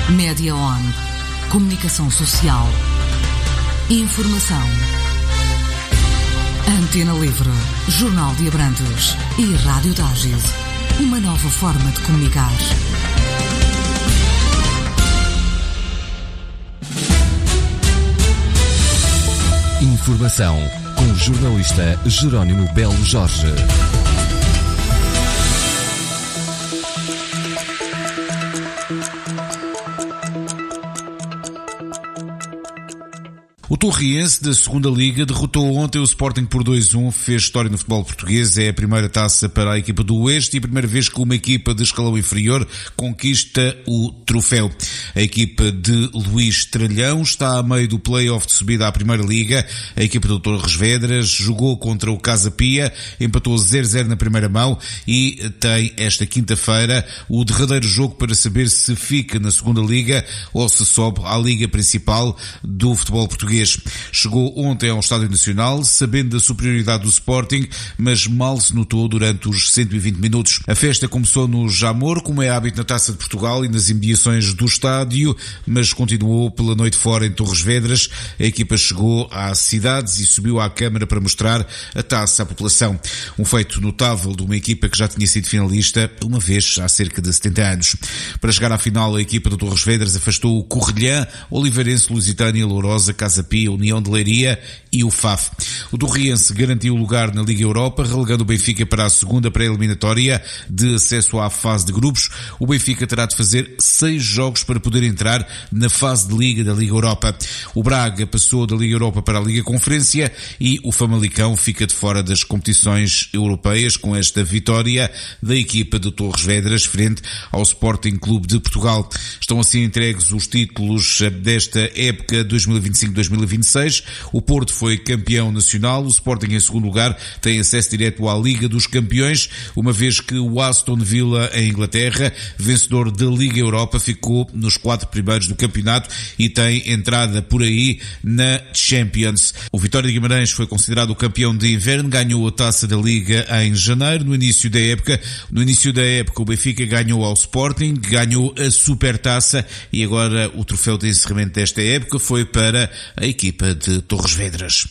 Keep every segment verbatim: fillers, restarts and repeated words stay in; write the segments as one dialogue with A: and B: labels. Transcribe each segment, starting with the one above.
A: Média On, comunicação social, informação. Antena Livre, Jornal de Abrantes e Rádio Tágil, uma nova forma de comunicar.
B: Informação com o jornalista Jerónimo Belo Jorge.
C: O Torriense, da segunda Liga, derrotou ontem o Sporting por dois a um, fez história no futebol português, é a primeira taça para a equipa do Oeste e a primeira vez que uma equipa de escalão inferior conquista o troféu. A equipa de Luís Tralhão está a meio do play-off de subida à Primeira Liga. A equipa do Torres Vedras jogou contra o Casa Pia, empatou zero a zero na primeira mão e tem esta quinta-feira o derradeiro jogo para saber se fica na segunda Liga ou se sobe à Liga Principal do futebol português. Chegou ontem ao Estádio Nacional, sabendo da superioridade do Sporting, mas mal se notou durante os cento e vinte minutos. A festa começou no Jamor, como é hábito na Taça de Portugal e nas imediações do estádio, mas continuou pela noite fora em Torres Vedras. A equipa chegou às cidades e subiu à Câmara para mostrar a taça à população. Um feito notável de uma equipa que já tinha sido finalista uma vez há cerca de setenta anos. Para chegar à final, a equipa do Torres Vedras afastou o Correlhã, Oliveirense, Lusitânia, Lourosa, Casa Pia, União de Leiria e o F A F. O Torriense garantiu o lugar na Liga Europa, relegando o Benfica para a segunda pré-eliminatória de acesso à fase de grupos. O Benfica terá de fazer seis jogos para poder entrar na fase de Liga da Liga Europa. O Braga passou da Liga Europa para a Liga Conferência e o Famalicão fica de fora das competições europeias com esta vitória da equipa de Torres Vedras frente ao Sporting Clube de Portugal. Estão assim entregues os títulos desta época dois mil e vinte e cinco dois mil e vinte e seis. O Porto foi campeão nacional, o Sporting em segundo lugar tem acesso direto à Liga dos Campeões, uma vez que o Aston Villa em Inglaterra, vencedor da Liga Europa, ficou nos quatro primeiros do campeonato e tem entrada por aí na Champions. O Vitória de Guimarães foi considerado o campeão de inverno, ganhou a Taça da Liga em janeiro, no início da época. No início da época o Benfica ganhou ao Sporting, ganhou a Supertaça e agora o troféu de encerramento desta época foi para a equipa de Torres Vedras.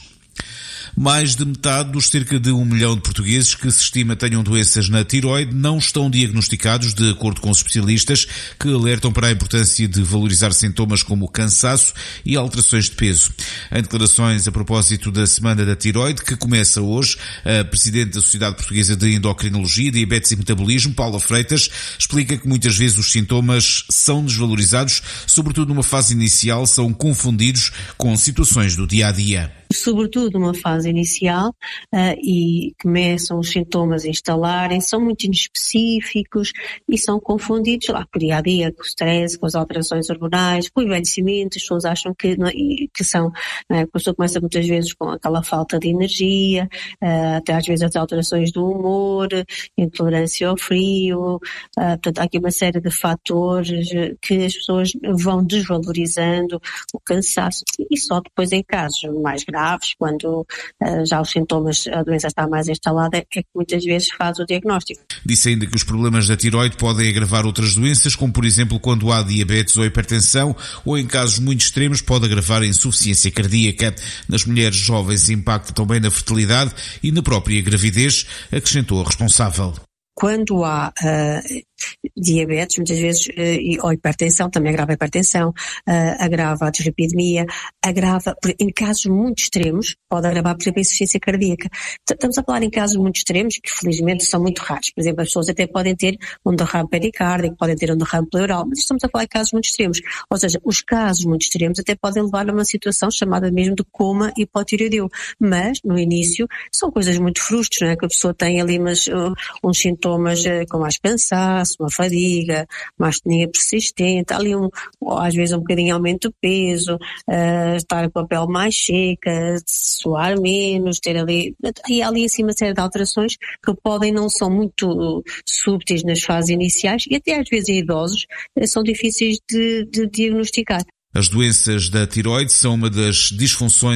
C: Mais de metade dos cerca de um milhão de portugueses que se estima tenham doenças na tiroide não estão diagnosticados, de acordo com os especialistas, que alertam para a importância de valorizar sintomas como cansaço e alterações de peso. Em declarações a propósito da Semana da Tiroide, que começa hoje, a Presidente da Sociedade Portuguesa de Endocrinologia, Diabetes e Metabolismo, Paula Freitas, explica que muitas vezes os sintomas são desvalorizados, sobretudo numa fase inicial, são confundidos com situações do dia-a-dia.
D: Sobretudo numa fase inicial, uh, e começam os sintomas a instalarem, são muito inespecíficos e são confundidos lá com o dia-a-dia, com o stress, com as alterações hormonais, com o envelhecimento. As pessoas acham que, que são, né, a pessoa começa muitas vezes com aquela falta de energia, uh, até às vezes as alterações do humor, intolerância ao frio, uh, portanto há aqui uma série de fatores que as pessoas vão desvalorizando, o cansaço, e só depois em casos mais graves, quando uh, já os sintomas, a doença está mais instalada, é que muitas vezes faz o diagnóstico.
C: Disse ainda que os problemas da tiroide podem agravar outras doenças, como por exemplo quando há diabetes ou hipertensão, ou em casos muito extremos pode agravar a insuficiência cardíaca. Nas mulheres jovens impacta também na fertilidade e na própria gravidez, acrescentou a responsável.
D: Quando há uh, diabetes, muitas vezes, uh, ou hipertensão, também agrava a hipertensão, uh, agrava a dislipidemia, agrava, em casos muito extremos, pode agravar, por exemplo, a insuficiência cardíaca. Estamos a falar em casos muito extremos, que felizmente são muito raros. Por exemplo, as pessoas até podem ter um derrame pericárdico, podem ter um derrame pleural, mas estamos a falar em casos muito extremos. Ou seja, os casos muito extremos até podem levar a uma situação chamada mesmo de coma hipotireoideu. Mas, no início, são coisas muito frustras, não é? Que a pessoa tem ali umas, uh, uns sintomas com mais cansaço, uma fadiga, uma astenia persistente, ali um, às vezes um bocadinho aumento de peso, uh, estar com a pele mais seca, suar menos, ter ali, e há ali assim uma série de alterações que podem, não são muito súbitas nas fases iniciais e até às vezes em idosos são difíceis de, de diagnosticar.
C: As doenças da tiroide são uma das disfunções